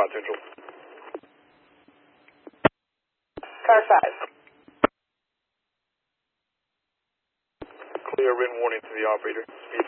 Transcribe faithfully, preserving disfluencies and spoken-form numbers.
five Central. Car five. Clear written warning to the operator. Speed